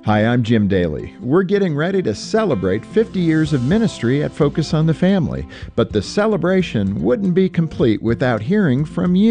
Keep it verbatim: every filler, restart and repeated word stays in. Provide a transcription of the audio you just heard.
Hi, I'm Jim Daly. We're getting ready to celebrate fifty years of ministry at Focus on the Family, but the celebration wouldn't be complete without hearing from you.